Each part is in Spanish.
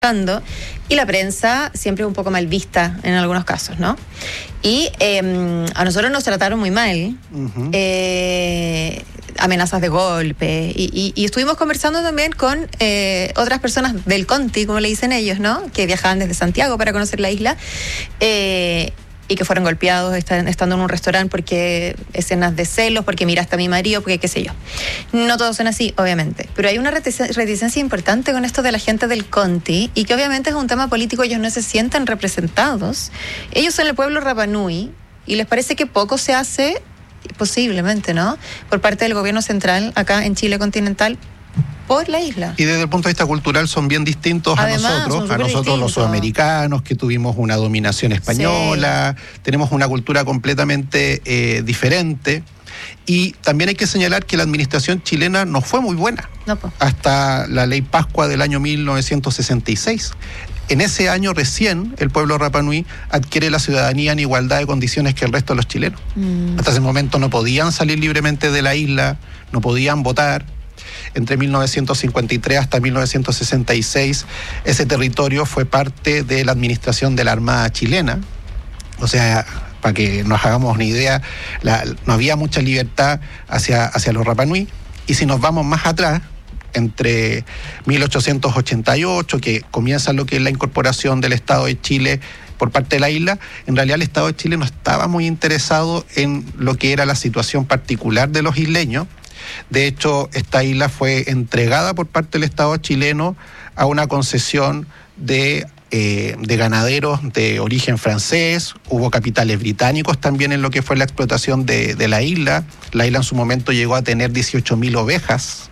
y la prensa siempre es un poco mal vista en algunos casos, ¿no? Y a nosotros nos trataron muy mal, amenazas de golpe, y estuvimos conversando también con otras personas del Conti, como le dicen ellos, ¿no? Que viajaban desde Santiago para conocer la isla, y que fueron golpeados estando en un restaurante porque escenas de celos, porque miraste a mi marido, porque qué sé yo. No todos son así, obviamente, pero hay una reticencia importante con esto de la gente del Conti, y que obviamente es un tema político. Ellos no se sienten representados. Ellos son el pueblo Rapa Nui, y les parece que poco se hace, posiblemente, ¿no?, por parte del gobierno central acá en Chile continental, por la isla. Y desde el punto de vista cultural son bien distintos Además, a nosotros los sudamericanos, que tuvimos una dominación española, tenemos una cultura completamente diferente. Y también hay que señalar que la administración chilena no fue muy buena, hasta la ley Pascua del año 1966. En ese año recién el pueblo Rapa Nui adquiere la ciudadanía en igualdad de condiciones que el resto de los chilenos. Hasta ese momento no podían salir libremente de la isla, no podían votar. Entre 1953 hasta 1966, ese territorio fue parte de la administración de la Armada chilena. O sea, para que nos hagamos una idea, no había mucha libertad hacia los Rapa Nui. Y si nos vamos más atrás, entre 1888, que comienza lo que es la incorporación del Estado de Chile por parte de la isla, en realidad el Estado de Chile no estaba muy interesado en lo que era la situación particular de los isleños. De hecho, esta isla fue entregada por parte del Estado chileno a una concesión de ganaderos de origen francés. Hubo capitales británicos también en lo que fue la explotación de la isla. La isla en su momento llegó a tener 18.000 ovejas,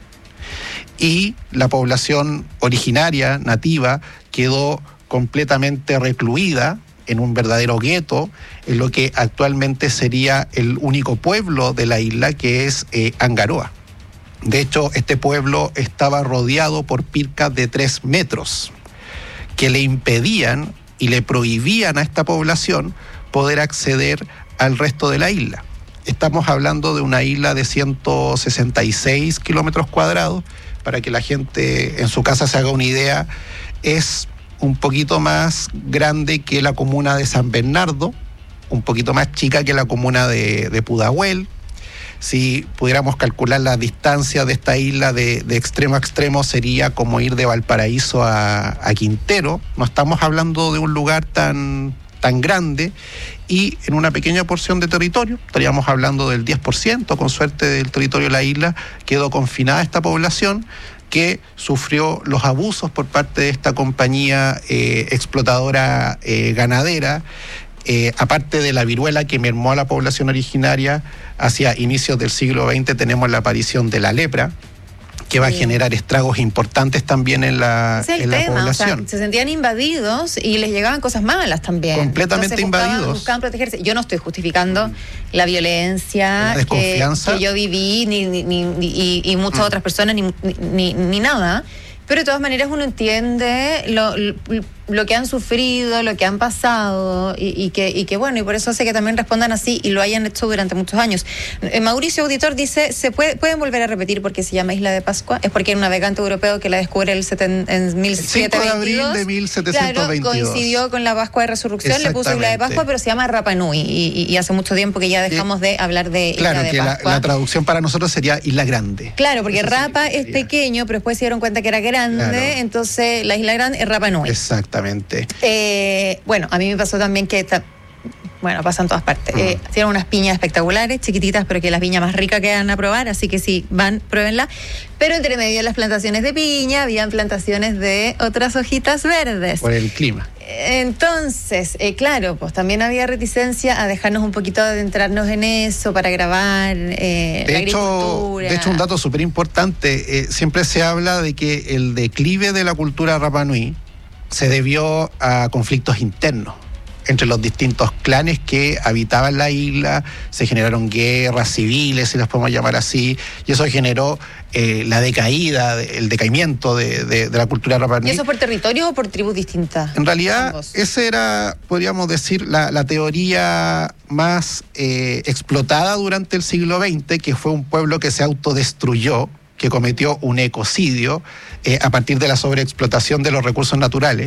y la población originaria, nativa, quedó completamente recluida en un verdadero gueto, en lo que actualmente sería el único pueblo de la isla, que es Angaroa. De hecho, este pueblo estaba rodeado por pircas de 3 metros, que le impedían y le prohibían a esta población poder acceder al resto de la isla. Estamos hablando de una isla de 166 kilómetros cuadrados. Para que la gente en su casa se haga una idea, es un poquito más grande que la comuna de San Bernardo, un poquito más chica que la comuna de Pudahuel. Si pudiéramos calcular la distancia de esta isla de extremo a extremo, sería como ir de Valparaíso a Quintero. No estamos hablando de un lugar tan grande, y en una pequeña porción de territorio, estaríamos hablando del 10%, con suerte, del territorio de la isla, quedó confinada esta población, que sufrió los abusos por parte de esta compañía explotadora ganadera, aparte de la viruela que mermó a la población originaria. Hacia inicios del siglo XX tenemos la aparición de la lepra, que va a generar estragos importantes también en la población. O sea, se sentían invadidos y les llegaban cosas malas también. Completamente invadidos. Buscaban protegerse. Yo no estoy justificando la violencia, la desconfianza que yo viví, y muchas otras personas, ni nada. Pero de todas maneras uno entiende lo que han sufrido, lo que han pasado, y que bueno, y por eso hace que también respondan así y lo hayan hecho durante muchos años. Mauricio Auditor dice, pueden volver a repetir por qué se llama Isla de Pascua. Es porque era un navegante europeo que la descubre en 1722. 5 de abril de 1722. Claro, coincidió con la Pascua de Resurrección, le puso Isla de Pascua, pero se llama Rapa Nui, y hace mucho tiempo que ya dejamos de hablar de Isla de Pascua. Claro, la traducción para nosotros sería Isla Grande. Claro, porque Rapa es pequeño, pero después se dieron cuenta que era grande, entonces la Isla Grande es Rapa Nui. Exactamente. Bueno, a mí me pasó también que pasa en todas partes. Hicieron unas piñas espectaculares, chiquititas, pero que las piñas más ricas que van a probar, así que si van, pruébenla. Pero entre medio de las plantaciones de piña, habían plantaciones de otras hojitas verdes. Por el clima. Entonces, claro, pues también había reticencia a dejarnos un poquito adentrarnos en eso para grabar la agricultura. De hecho, un dato súper importante, siempre se habla de que el declive de la cultura Rapa Nui se debió a conflictos internos entre los distintos clanes que habitaban la isla. Se generaron guerras civiles, si las podemos llamar así, y eso generó la decaída, el decaimiento de la cultura Rapa Nui. ¿Y eso por territorio o por tribus distintas? En realidad, esa era, podríamos decir, la teoría más explotada durante el siglo XX, que fue un pueblo que se autodestruyó que cometió un ecocidio a partir de la sobreexplotación de los recursos naturales.